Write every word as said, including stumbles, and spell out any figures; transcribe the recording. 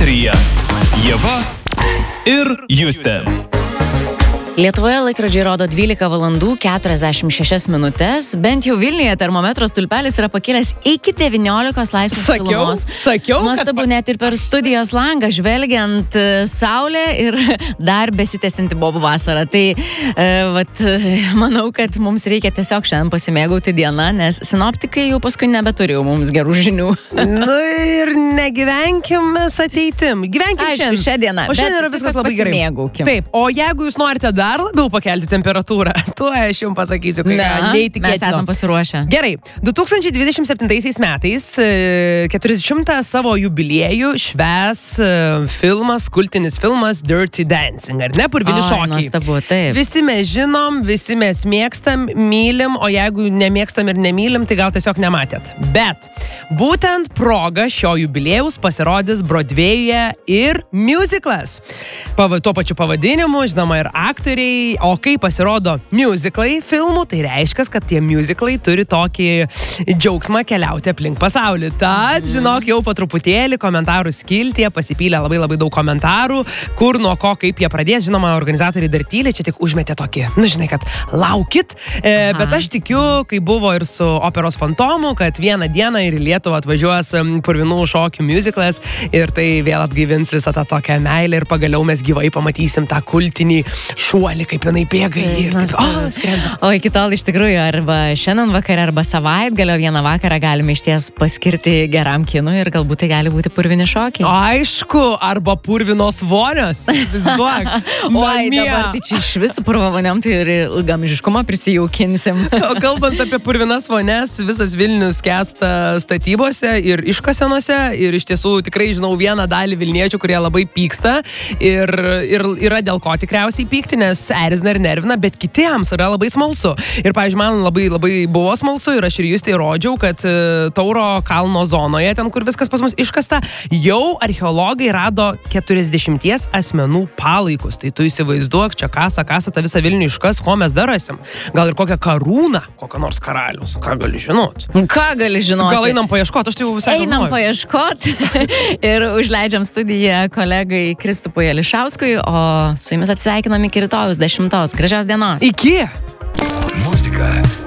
Eteryje Ieva ir Justė. Lietuvoje laikrodžiai rodo dvylika valandų keturiasdešimt šešias minutės. Bent jau Vilniuje termometro stulpelis yra pakilęs iki devyniolikos laipsnių šilumos. Sakiau, Nuostabu, kad... net ir per studijos langą žvelgiant saulė ir dar besitęsianti bobų vasara. Tai e, vat, manau, kad mums reikia tiesiog šiandien pasimėgauti dieną, nes sinoptikai jau paskui nebeturi mums gerų žinių. Nu ir negyvenkim mes ateitim. Gyvenkim Aišku, šiandien. šią dieną. O šiandien yra viskas labai gerai. Pasimėgaukim. Taip, o jeigu jūs norite dar labiau pakelti temperatūrą, tuo aš jums pasakysiu, kai Na, neįtikėtino. mes esam pasiruošę. Gerai, du tūkstančiai dvidešimt septintaisiais metais keturiasdešimtą savo jubiliejų švęs filmas, kultinis filmas Dirty Dancing, ar ne, purvini Oi, šokiai. nuostabu, taip. Visi mes žinom, visi mes mėgstam, mylim, o jeigu nemėgstam ir nemylim, tai gal tiesiog nematėt. Bet būtent proga šio jubiliejaus pasirodys Broadway'e ir musiclas. Pava, tuo pačiu pavadinimu, žinoma, ir aktoriai, o kai pasirodo musiclai filmų, tai reiškia, kad tie musiclai turi tokį džiaugsmą keliauti aplink pasaulį. Tad, žinok, jau po truputėlį komentarų skiltyje pasipylė labai labai daug komentarų, kur, nuo ko, kaip jie pradės. Žinoma, organizatoriai dar tyliai čia tik užmetė tokį, nu žinai, kad laukit, e, bet aš tikiu, kai buvo ir su operos Fantomu, kad vieną dieną ir į Lietuvą atvažiuos purvinų šokių musiclas ir tai vėl atgaivins visą tą tokią meilę ir pagaliau mes gyvai pamatysim tą kultinį šuolį, kaip jinai bėga į ir taip, o, skrenda. O iki tol iš tikrųjų arba šiandien vakarą, arba savaitgalio vieną vakarą galime išties paskirti geram kinui ir galbūt tai gali būti purvini šokiai. Aišku, arba purvinos vonios. Visduok. Oi, dabar tai čia iš visų purvavoniam tai ir ilgamžiškumą prisijaukinsim. O kalbant apie purvinas vonės, visas Vilnius skęsta statybose ir iškasenose ir iš tiesų tikrai žinau vieną dalį vilniečių, kurie labai pyksta ir, ir yra dėl ko tikriausiai pykti, nes erzina ir nervina, bet kitiems yra labai smalsu. Ir, pavyzdžiui, man labai, labai buvo smalsu ir aš ir jūs tai rodžiau, kad Tauro kalno zonoje, ten, kur viskas pas mus iškasta, jau archeologai rado keturiasdešimties asmenų palaikus. Tai tu įsivaizduok, čia kasa, kasa tą visą Vilnių iškas, ko mes dar rasim. Gal ir kokią karūną, kokią nors karalius. Ką gali žinot? Ką gali žinoti? Gal einam paieškoti, aš tai jau visai Einam galvoju. paieškoti ir užleidžiam studiją kolegai Kristupui Ališauskui, o su jumis atsisveikinam iki rytojus dešimtos. Gražios dienos. Iki! Muzika